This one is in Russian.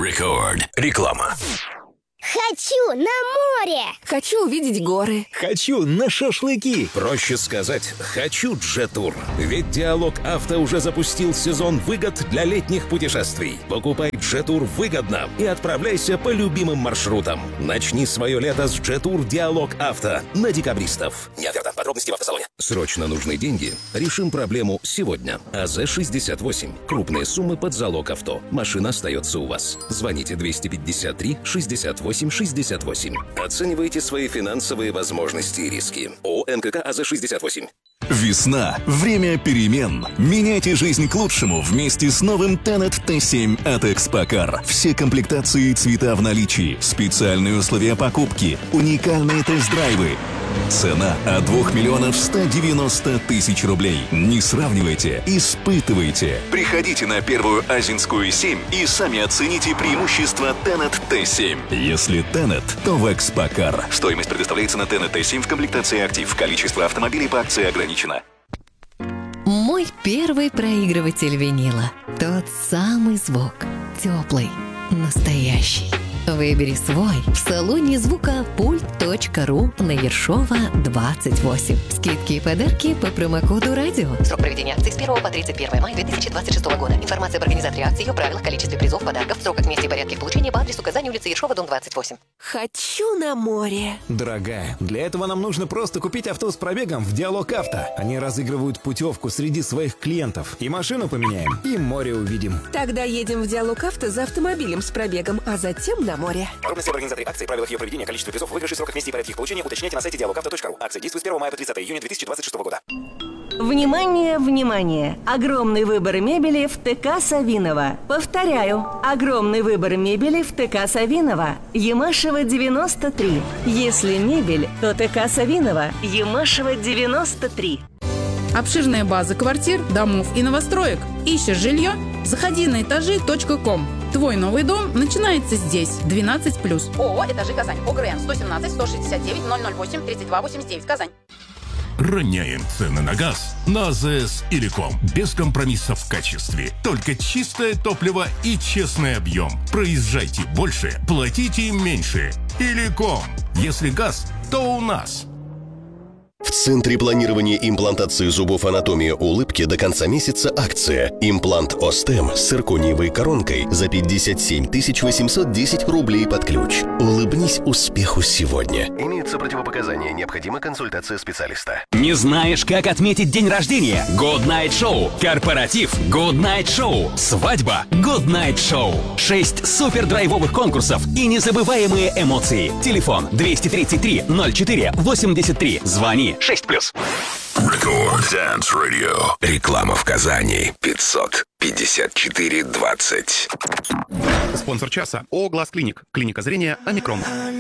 Рекорд. Реклама. Хочу на море! Хочу увидеть горы. Хочу на шашлыки. Проще сказать, хочу Джетур. Ведь Диалог Авто уже запустил сезон выгод для летних путешествий. Покупай Джетур выгодно и отправляйся по любимым маршрутам. Начни свое лето с Джетур Диалог Авто на декабристов. Не оферта. Подробности в автосалоне. Срочно нужны деньги? Решим проблему сегодня. АЗ-68. Крупные суммы под залог авто. Машина остается у вас. Звоните 253 68 68. Оценивайте свои финансовые возможности и риски. ООО НКК АЗ-68. Весна. Время перемен. Меняйте жизнь к лучшему вместе с новым Tenet T7 от Экспокар. Все комплектации и цвета в наличии. Специальные условия покупки. Уникальные тест-драйвы. Цена от 2 миллионов 190 тысяч рублей. Не сравнивайте, испытывайте. Приходите на первую Азинскую 7 и сами оцените преимущества Tenet T7. Если Tenet, то в Экспокар. Стоимость предоставляется на Tenet T7 в комплектации «Актив». Количество автомобилей по акции ограничено. Мой первый проигрыватель винила. Тот самый звук. Теплый, настоящий. Выбери свой в салоне звука пульт.ру на Ершова 28. Скидки и подарки по промокоду радио. Срок проведения акции с 1 по 31 мая 2026 года. Информация об организаторе акции, ее правилах, количестве призов, подарков, сроках, месте и порядке их получения по адресу Казань, улица Ершова, дом 28. Хочу на море. Дорогая, для этого нам нужно просто купить авто с пробегом в Диалог Авто. Они разыгрывают путевку среди своих клиентов. И машину поменяем, и море увидим. Тогда едем в Диалог Авто за автомобилем с пробегом, а затем на море. Подробности об организаторе акции, правилах ее проведения, количестве призов, выигрышей, сроках, месте и порядке их получения уточняйте на сайте dialogauto.ru. Акция действует с 1 мая по 30 июня 2026 года. Внимание, внимание! Огромный выбор мебели в ТК Савинова. Повторяю, огромный выбор мебели в ТК Савинова. Ямашева 93. Если мебель, то ТК Савинова. Ямашева 93. Обширная база квартир, домов и новостроек. Ищешь жилье? Заходи на этажи.ком. Твой новый дом начинается здесь. 12+. ООО «Этажи Казань». ОГРН 117 169 008 32 89. Казань. Роняем цены на газ на АЗС Иликом. Без компромиссов в качестве. Только чистое топливо и честный объем. Проезжайте больше, платите меньше. Иликом. Если газ, то у нас. В Центре планирования имплантации зубов «Анатомия улыбки» до конца месяца акция. Имплант Остем с циркониевой коронкой за 57 810 рублей под ключ. Улыбнись успеху сегодня. Имеются противопоказания. Необходима консультация специалиста. Не знаешь, как отметить день рождения? Good Night Show. Корпоратив Good Night Show. Свадьба Good Night Show. 6 супер драйвовых конкурсов и незабываемые эмоции. Телефон 233 04 83. Звони 6+. Рекорд Dance Radio. Реклама в Казани. 554 20. Спонсор часа ООО «Глаз Клиник». Клиника зрения «Омикрон».